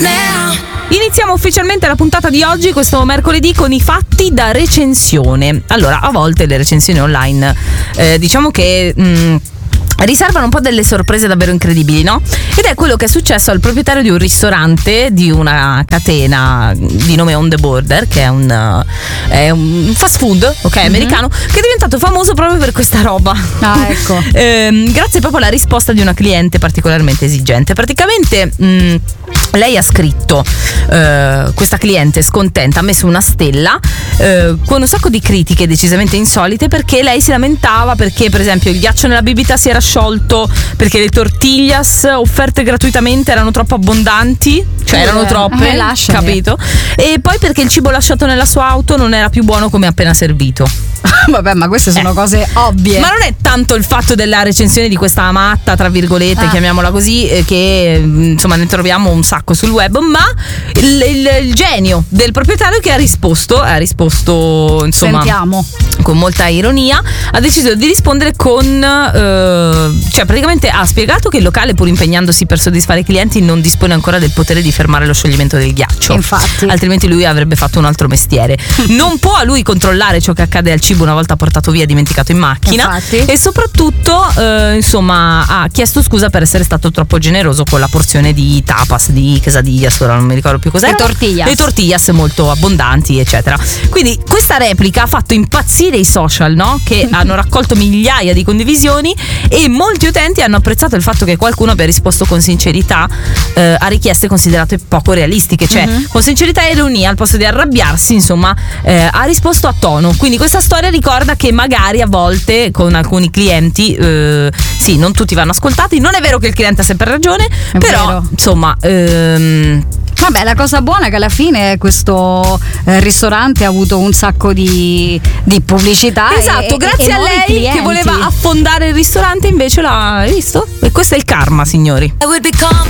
Iniziamo ufficialmente la puntata di oggi, questo mercoledì, con i fatti da recensione. Allora, a volte le recensioni online diciamo che riservano un po' delle sorprese davvero incredibili, no? Ed è quello che è successo al proprietario di un ristorante di una catena di nome On The Border, che è un fast food, ok, americano, che è diventato famoso proprio per questa roba. Ah, ecco. Grazie proprio alla risposta di una cliente particolarmente esigente. Praticamente lei ha scritto, questa cliente scontenta ha messo una stella con un sacco di critiche decisamente insolite, perché lei si lamentava perché per esempio il ghiaccio nella bibita si era sciolto, perché le tortillas offerte gratuitamente erano troppo abbondanti, cioè erano troppe, capito? E poi perché il cibo lasciato nella sua auto non era più buono come appena servito. Vabbè, ma queste sono cose ovvie. Ma non è tanto il fatto della recensione di questa matta, tra virgolette, chiamiamola così, che insomma ne troviamo un sacco sul web, ma il genio del proprietario che ha risposto insomma, sentiamo, con molta ironia, ha deciso di rispondere con cioè praticamente ha spiegato che il locale, pur impegnandosi per soddisfare i clienti, non dispone ancora del potere di fermare lo scioglimento del ghiaccio. Infatti, altrimenti lui avrebbe fatto un altro mestiere. Non può a lui controllare ciò che accade al cibo una volta portato via, dimenticato in macchina. Infatti. E soprattutto insomma ha chiesto scusa per essere stato troppo generoso con la porzione di tapas, di quesadillas, ora non mi ricordo più cos'era. Le tortillas molto abbondanti, eccetera. Quindi questa replica ha fatto impazzire i social, no? Che hanno raccolto migliaia di condivisioni, e molti utenti hanno apprezzato il fatto che qualcuno abbia risposto con sincerità a richieste considerate poco realistiche, cioè con sincerità e ironia, al posto di arrabbiarsi, insomma, ha risposto a tono. Quindi questa storia ricorda che magari a volte con alcuni clienti sì, non tutti vanno ascoltati. Non è vero che il cliente ha sempre ragione, però vero. Insomma vabbè, la cosa buona è che alla fine questo ristorante ha avuto un sacco di pubblicità. Esatto, grazie a lei clienti. Che voleva affondare il ristorante, invece l'ha visto. E questo è il karma, signori.